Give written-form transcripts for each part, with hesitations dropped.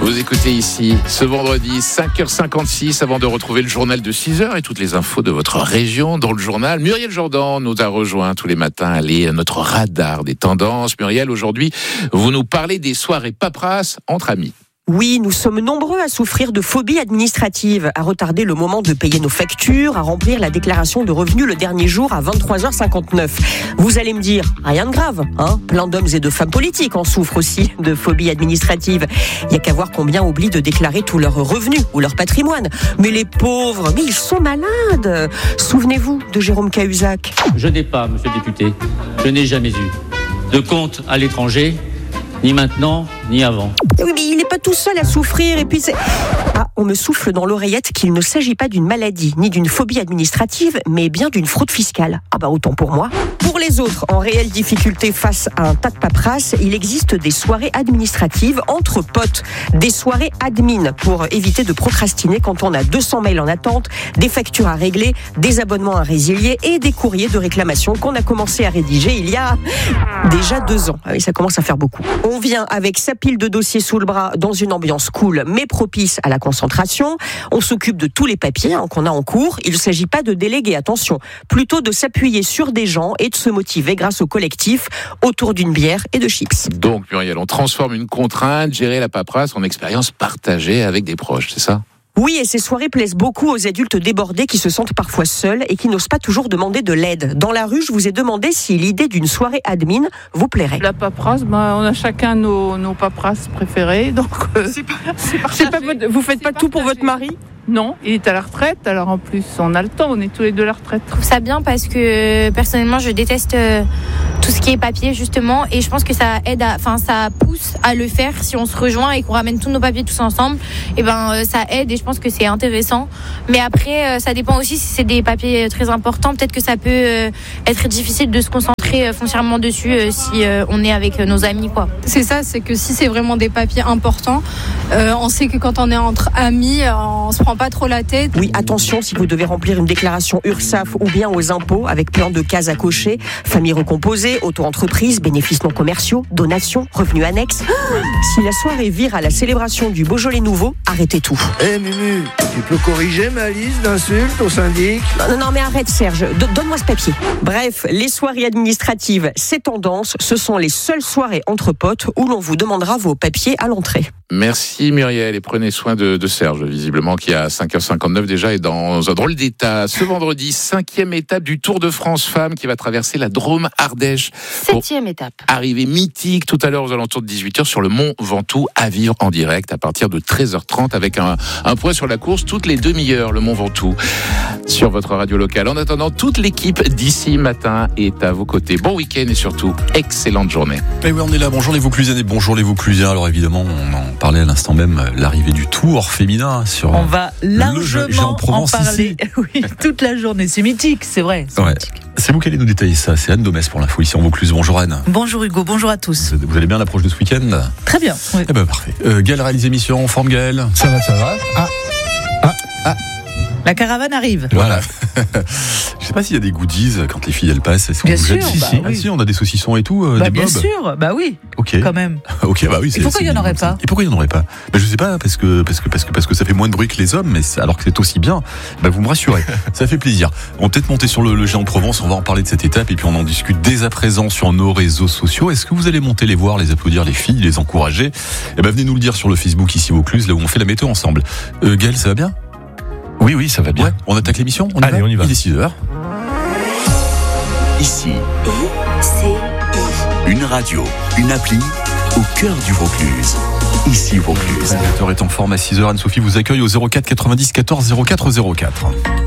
Vous écoutez ici ce vendredi 5h56 avant de retrouver le journal de 6h et toutes les infos de votre région dans le journal. Muriel Jordan nous a rejoint tous les matins. Elle est notre radar des tendances. Muriel, aujourd'hui, vous nous parlez des soirées paperasses entre amis. Oui, nous sommes nombreux à souffrir de phobie administrative, à retarder le moment de payer nos factures, à remplir la déclaration de revenus le dernier jour à 23h59. Vous allez me dire, rien de grave, hein ? Plein d'hommes et de femmes politiques en souffrent aussi de phobie administrative. Il n'y a qu'à voir combien oublient de déclarer tous leurs revenus ou leur patrimoine. Mais les pauvres, mais ils sont malades. Souvenez-vous de Jérôme Cahuzac. Je n'ai pas, monsieur le député, je n'ai jamais eu de compte à l'étranger, ni maintenant, ni avant. Oui, mais il n'est pas tout seul à souffrir. Et puis on me souffle dans l'oreillette qu'il ne s'agit pas d'une maladie, ni d'une phobie administrative, mais bien d'une fraude fiscale. Autant pour moi. Pour les autres, en réelle difficulté face à un tas de paperasses, il existe des soirées administratives entre potes. Des soirées admin pour éviter de procrastiner quand on a 200 mails en attente, des factures à régler, des abonnements à résilier et des courriers de réclamation qu'on a commencé à rédiger il y a déjà 2 ans. Ah oui, ça commence à faire beaucoup. On vient avec sa pile de dossiers sous le bras dans une ambiance cool mais propice à la concentration. On s'occupe de tous les papiers qu'on a en cours. Il ne s'agit pas de déléguer, attention, plutôt de s'appuyer sur des gens et de se motiver grâce au collectif autour d'une bière et de chips. Donc Muriel, on transforme une contrainte, gérer la paperasse en expérience partagée avec des proches, c'est ça ? Oui, et ces soirées plaisent beaucoup aux adultes débordés qui se sentent parfois seuls et qui n'osent pas toujours demander de l'aide. Dans la rue, je vous ai demandé si l'idée d'une soirée admin vous plairait. La paperasse, on a chacun nos paperasses préférées. Donc, vous faites pas tout pour votre mari ? Non, il est à la retraite, alors en plus on a le temps, on est tous les deux à la retraite. Je trouve ça bien parce que personnellement je déteste tout ce qui est papier justement et je pense que ça aide, ça pousse à le faire si on se rejoint et qu'on ramène tous nos papiers tous ensemble. Et ça aide et je pense que c'est intéressant. Mais après ça dépend aussi si c'est des papiers très importants, peut-être que ça peut être difficile de se concentrer foncièrement dessus si on est avec nos amis quoi. C'est ça, c'est que si c'est vraiment des papiers importants, on sait que quand on est entre amis, on se prend pas trop la tête. Oui, attention, si vous devez remplir une déclaration URSSAF ou bien aux impôts avec plein de cases à cocher, famille recomposée, auto-entreprise, bénéfices non commerciaux, donations, revenus annexes. Si la soirée vire à la célébration du Beaujolais nouveau, arrêtez tout. Mumu, tu peux corriger ma liste d'insultes au syndic ? Non, mais arrête Serge, donne-moi ce papier. Bref, les soirées administratives, c'est tendance, ce sont les seules soirées entre potes où l'on vous demandera vos papiers à l'entrée. Merci Muriel et prenez soin de Serge, visiblement qui à 5h59 déjà est dans un drôle d'état. Ce vendredi, 5e étape du Tour de France Femmes qui va traverser la Drôme-Ardèche. 7e étape. Arrivée mythique tout à l'heure aux alentours de 18h sur le Mont Ventoux à vivre en direct à partir de 13h30 avec un point sur la course toutes les demi-heures, le Mont Ventoux sur votre radio locale. En attendant, toute l'équipe d'ici matin est à vos côtés. Bon week-end et surtout, excellente journée. Et oui, on est là. Bonjour les Vauclusiennes et bonjour les Vauclusiens. Alors évidemment, on en parlait à l'instant même, l'arrivée du Tour féminin sur on va largement en parler. Oui, toute la journée. C'est mythique, c'est vrai. C'est mythique. C'est vous qui allez nous détailler ça. C'est Anne Domès pour l'info ici en Vaucluse. Bonjour Anne. Bonjour Hugo, bonjour à tous. Vous allez bien à l'approche de ce week-end ? Très bien. Oui. Parfait. Gaël réalise émission en forme, Gaël ? Ça va. La caravane arrive. Voilà. Je sais pas s'il y a des goodies quand les filles elles passent. Bien sûr. Si, on a des saucissons et tout. Des bien bobs. sûr. Oui. Ok. Quand même. Ok, oui. Et pourquoi il y en aurait pas ? Et pourquoi il y en aurait pas ? Je sais pas, parce que ça fait moins de bruit que les hommes, mais alors que c'est aussi bien. Vous me rassurez. Ça fait plaisir. On va peut-être monter sur le Géant de Provence. On va en parler de cette étape et puis on en discute dès à présent sur nos réseaux sociaux. Est-ce que vous allez monter les voir, les applaudir, les filles, les encourager ? Venez nous le dire sur le Facebook ici Vaucluse, là où on fait la météo ensemble. Gaël, ça va bien ? Oui, ça va bien. Ouais, on attaque l'émission ? Allez, on y va. Il est 6h. Ici, une radio, une appli au cœur du Vaucluse. Ici Vaucluse. L'animateur est en forme à 6h. Anne-Sophie vous accueille au 04 90 14 04 04.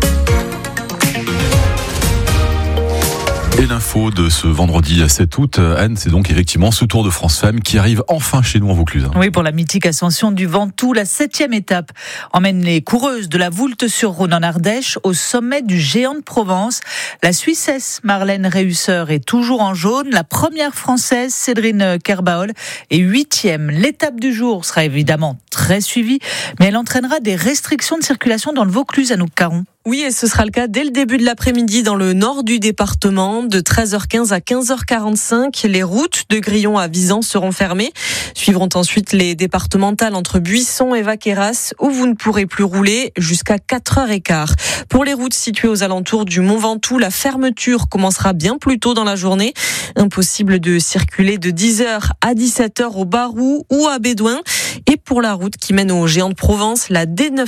Et l'info de ce vendredi 7 août, Anne, c'est donc effectivement ce Tour de France Femmes qui arrive enfin chez nous en Vaucluse. Oui, pour la mythique ascension du Ventoux, la 7e étape emmène les coureuses de la Voulte-sur-Rhône en Ardèche au sommet du Géant de Provence. La Suissesse Marlène Réusseur est toujours en jaune. La première Française, Cédrine Kerbaol, est 8e. L'étape du jour sera évidemment très suivie, mais elle entraînera des restrictions de circulation dans le Vaucluse, Anouk Caron. Oui, et ce sera le cas dès le début de l'après-midi dans le nord du département. De 13h15 à 15h45, les routes de Grillon à Visan seront fermées. Suivront ensuite les départementales entre Buisson et Vaqueras, où vous ne pourrez plus rouler jusqu'à 4h15. Pour les routes situées aux alentours du Mont Ventoux, la fermeture commencera bien plus tôt dans la journée. Impossible de circuler de 10h à 17h au Barou ou à Bédouin. Et pour la route qui mène au Géant de Provence, la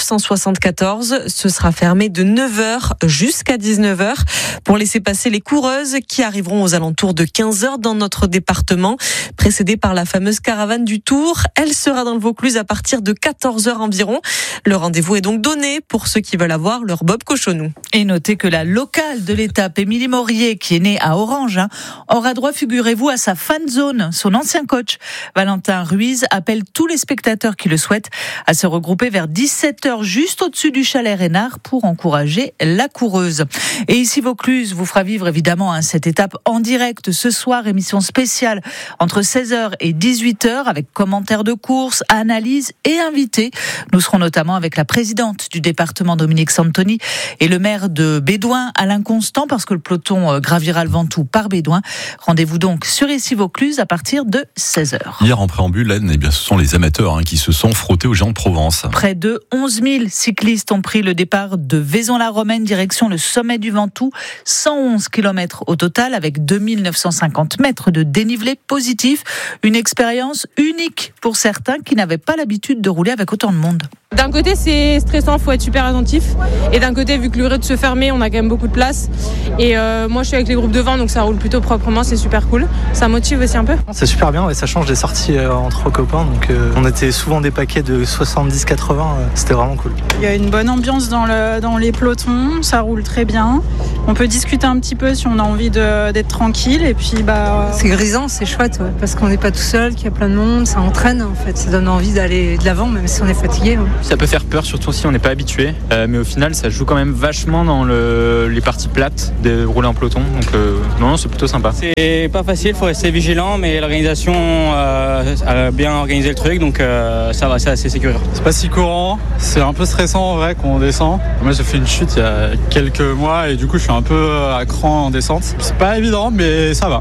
D974, ce sera fermé de 9h jusqu'à 19h pour laisser passer les coureuses qui arriveront aux alentours de 15h dans notre département, précédée par la fameuse caravane du Tour. Elle sera dans le Vaucluse à partir de 14h environ. Le rendez-vous est donc donné pour ceux qui veulent avoir leur bob cochonou. Et notez que la locale de l'étape, Émilie Maurier, qui est née à Orange, aura droit, figurez-vous, à sa fan zone. Son ancien coach, Valentin Ruiz, appelle tous les spectateurs qui le souhaitent à se regrouper vers 17h juste au-dessus du chalet Reynard pour encourager la coureuse. Et ici, Vaucluse vous fera vivre évidemment cette étape en direct ce soir, émission spéciale entre 16h et 18h avec commentaires de course, analyses et invités. Nous serons notamment avec la présidente du département, Dominique Santoni, et le maire de Bédouin, Alain Constant, parce que le peloton gravira le Ventoux par Bédouin. Rendez-vous donc sur ici Vaucluse à partir de 16h. Hier en préambule, Anne, ce sont les amateurs qui se sont frottés aux Géants de Provence. Près de 11 000 cyclistes ont pris le départ de Vaison-la-Romaine direction le sommet du Ventoux. 111 km au total avec 2950 mètres de dénivelé positif. Une expérience unique pour certains qui n'avaient pas l'habitude de rouler avec autant de monde. D'un côté, c'est stressant, faut être super attentif. Et d'un côté, vu que le raid se fermer, on a quand même beaucoup de place. Et moi, je suis avec les groupes devant, donc ça roule plutôt proprement, c'est super cool. Ça motive aussi un peu. C'est super bien, et ça change des sorties entre copains. Donc on était souvent des paquets de 70-80, c'était vraiment cool. Il y a une bonne ambiance dans les pelotons, ça roule très bien. On peut discuter un petit peu si on a envie d'être tranquille. Et puis, c'est grisant, c'est chouette, parce qu'on n'est pas tout seul, qu'il y a plein de monde, ça entraîne en fait. Ça donne envie d'aller de l'avant, même si on est fatigué. Ça peut faire peur, surtout si on n'est pas habitué, mais au final ça joue quand même vachement dans les parties plates de rouler en peloton, donc non, c'est plutôt sympa. C'est pas facile, il faut rester vigilant, mais l'organisation a bien organisé le truc, donc ça va, c'est assez sécurisant. C'est pas si courant, c'est un peu stressant en vrai quand on descend. Moi j'ai fait une chute il y a quelques mois et du coup je suis un peu à cran en descente. C'est pas évident mais ça va.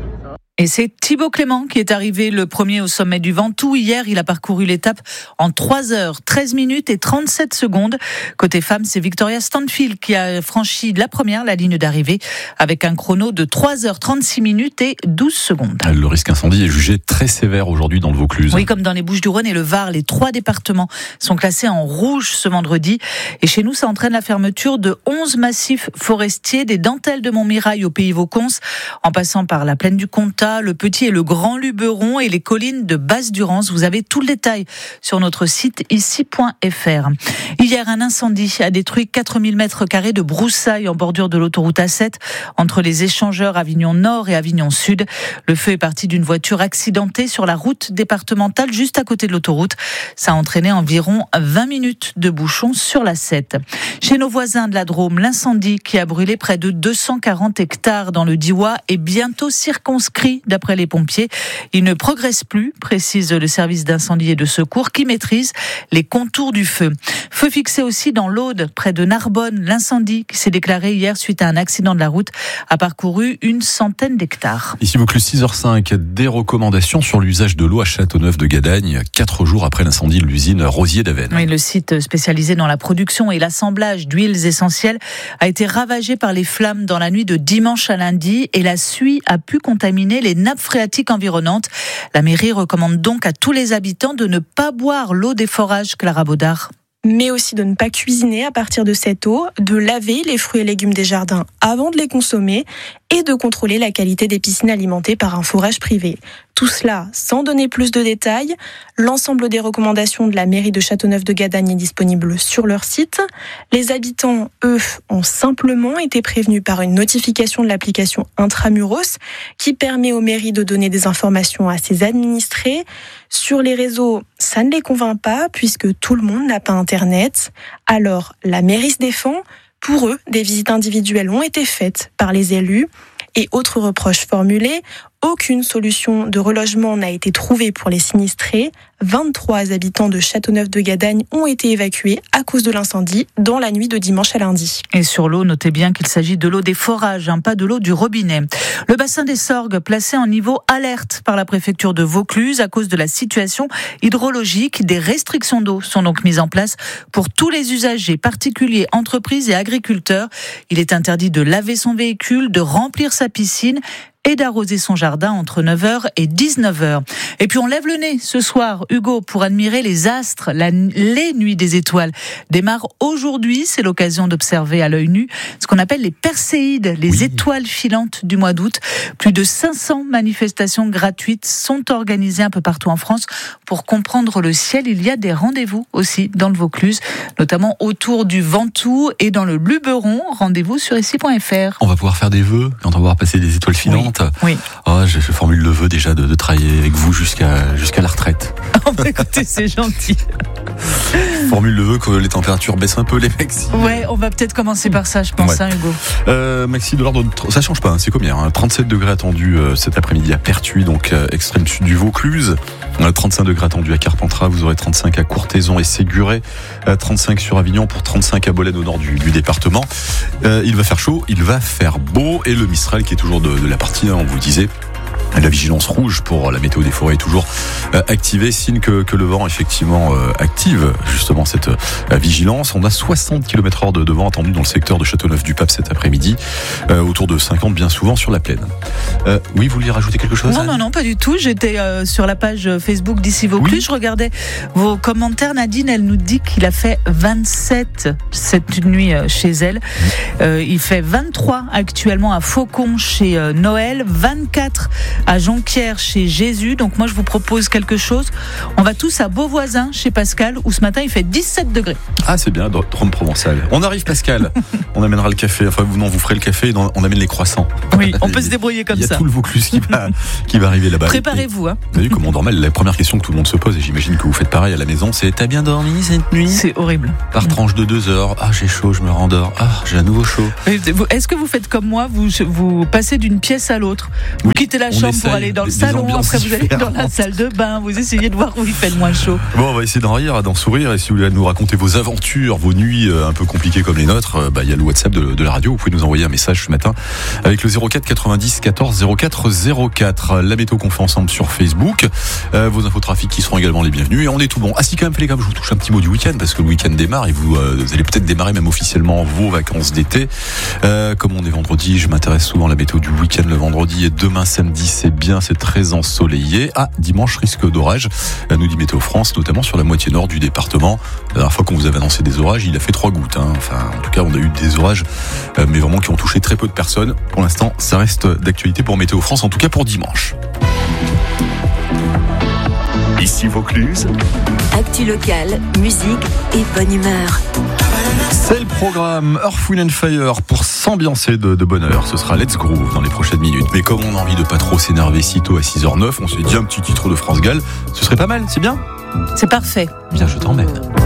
Et c'est Thibaut Clément qui est arrivé le premier au sommet du Ventoux. Hier, il a parcouru l'étape en 3h, 13 minutes et 37 secondes. Côté femme, c'est Victoria Stanfield qui a franchi la ligne d'arrivée avec un chrono de 3h, 36 minutes et 12 secondes. Le risque incendie est jugé très sévère aujourd'hui dans le Vaucluse. Oui, comme dans les Bouches-du-Rhône et le Var, les 3 départements sont classés en rouge ce vendredi. Et chez nous, ça entraîne la fermeture de 11 massifs forestiers, des dentelles de Montmirail au Pays Vaucons, en passant par la plaine du Comtat, le Petit et le Grand Luberon et les collines de Basse-Durance. Vous avez tout le détail sur notre site ici.fr. Hier, un incendie a détruit 4000 mètres carrés de broussailles en bordure de l'autoroute A7 entre les échangeurs Avignon Nord et Avignon Sud. Le feu est parti d'une voiture accidentée sur la route départementale juste à côté de l'autoroute. Ça a entraîné environ 20 minutes de bouchons sur la 7. Chez nos voisins de la Drôme, l'incendie qui a brûlé près de 240 hectares dans le Diois est bientôt circonscrit. D'après les pompiers, il ne progresse plus, précise le service d'incendie et de secours qui maîtrise les contours du feu. Feu fixé aussi dans l'Aude, près de Narbonne. L'incendie qui s'est déclaré hier suite à un accident de la route a parcouru une centaine d'hectares. Ici Vaucluse 6h05, des recommandations sur l'usage de l'eau à Châteauneuf-de-Gadagne, 4 jours après l'incendie de l'usine Rosier d'Avesnes. Oui, le site spécialisé dans la production et l'assemblage d'huiles essentielles a été ravagé par les flammes dans la nuit de dimanche à lundi et la suie a pu contaminer les nappes phréatiques environnantes. La mairie recommande donc à tous les habitants de ne pas boire l'eau des forages. Clara Baudard. Mais aussi de ne pas cuisiner à partir de cette eau, de laver les fruits et légumes des jardins avant de les consommer et de contrôler la qualité des piscines alimentées par un forage privé. Tout cela sans donner plus de détails. L'ensemble des recommandations de la mairie de Châteauneuf-de-Gadagne est disponible sur leur site. Les habitants, eux, ont simplement été prévenus par une notification de l'application Intramuros qui permet aux mairies de donner des informations à ses administrés. Sur les réseaux, ça ne les convainc pas puisque tout le monde n'a pas Internet. Alors, la mairie se défend. Pour eux, des visites individuelles ont été faites par les élus. Et autre reproche formulé, aucune solution de relogement n'a été trouvée pour les sinistrés. 23 habitants de Châteauneuf-de-Gadagne ont été évacués à cause de l'incendie dans la nuit de dimanche à lundi. Et sur l'eau, notez bien qu'il s'agit de l'eau des forages, pas de l'eau du robinet. Le bassin des Sorgues, placé en niveau alerte par la préfecture de Vaucluse à cause de la situation hydrologique. Des restrictions d'eau sont donc mises en place pour tous les usagers, particuliers, entreprises et agriculteurs. Il est interdit de laver son véhicule, de remplir sa piscine et d'arroser son jardin entre 9h et 19h. Et puis on lève le nez ce soir, Hugo, pour admirer les astres. Les nuits des étoiles démarrent aujourd'hui. C'est l'occasion d'observer à l'œil nu ce qu'on appelle les Perséides, les étoiles filantes du mois d'août. Plus de 500 manifestations gratuites sont organisées un peu partout en France pour comprendre le ciel. Il y a des rendez-vous aussi dans le Vaucluse, notamment autour du Ventoux et dans le Luberon. Rendez-vous sur ici.fr. On va pouvoir faire des vœux et on va pouvoir passer des étoiles filantes. Oui. Oh, je formule le vœu déjà de travailler avec vous jusqu'à la retraite. Écoutez, c'est gentil. Formule le vœu que les températures baissent un peu, les mecs. Ouais, on va peut-être commencer par ça, je pense, Hugo. Maxi, de l'ordre, ça change pas, c'est combien 37 degrés attendus cet après-midi à Pertuis, donc extrême sud du Vaucluse. 35 degrés attendus à Carpentras, vous aurez 35 à Courthézon et Séguré, 35 sur Avignon pour 35 à Bolène au nord du département. Il va faire chaud, il va faire beau, et le Mistral qui est toujours de la partie, on vous le disait. La vigilance rouge pour la météo des forêts est toujours activée, signe que le vent effectivement active justement cette vigilance. On a 60 km/h de vent attendu dans le secteur de Châteauneuf-du-Pape cet après-midi, autour de 50 bien souvent sur la plaine. Oui, vous vouliez rajouter quelque chose? Non, pas du tout. J'étais sur la page Facebook d'Ici Vaucluse, je regardais vos commentaires. Nadine, elle nous dit qu'il a fait 27 cette nuit chez elle. Il fait 23 actuellement à Faucon chez Noël, 24 à Jonquière chez Jésus. Donc moi je vous propose quelque chose. On va tous à Beauvoisin chez Pascal où ce matin il fait 17 degrés. Ah c'est bien, Rome provençale. On arrive Pascal. On amènera le café. Enfin vous ferez le café et on amène les croissants. Oui, on peut se débrouiller comme ça. Il y a tout le Vaucluse qui va arriver là-bas. Préparez-vous. Vous avez vu comment on dormait? La première question que tout le monde se pose, et j'imagine que vous faites pareil à la maison, c'est: t'as bien dormi cette nuit? C'est horrible. Par tranche de 2 heures. Ah j'ai chaud, je me rendors. Ah j'ai à nouveau chaud. Est-ce que vous faites comme moi, vous passez d'une pièce à l'autre? Vous quittez la chambre pour aller dans le salon, après vous allez dans la salle de bain, vous essayez de voir où il fait le moins chaud. Bon, on va essayer d'en rire, d'en sourire, et si vous voulez nous raconter vos aventures, vos nuits un peu compliquées comme les nôtres, il y a le WhatsApp de la radio, vous pouvez nous envoyer un message ce matin avec le 04 90 14 04 04. La météo qu'on fait ensemble sur Facebook, vos infos trafic qui seront également les bienvenus, et on est tout bon. Ah si, quand même, je vous touche un petit mot du week-end, parce que le week-end démarre et vous allez peut-être démarrer même officiellement vos vacances d'été. Comme on est vendredi, je m'intéresse souvent à la météo du week-end le vendredi, et demain samedi c'est très ensoleillé. Dimanche, risque d'orage, nous dit Météo France, notamment sur la moitié nord du département. La dernière fois qu'on vous avait annoncé des orages, il a fait 3 gouttes. Enfin, en tout cas, on a eu des orages, mais vraiment qui ont touché très peu de personnes. Pour l'instant, ça reste d'actualité pour Météo France, en tout cas pour dimanche. Ici Vaucluse. Actu locale, musique et bonne humeur. C'est le programme Earth, Wind & Fire pour s'ambiancer de bonheur. Ce sera Let's Groove dans les prochaines minutes. Mais comme on a envie de pas trop s'énerver sitôt à 6h09, on s'est dit un petit titre de France Gall. Ce serait pas mal, c'est bien? C'est parfait. Bien, je t'emmène.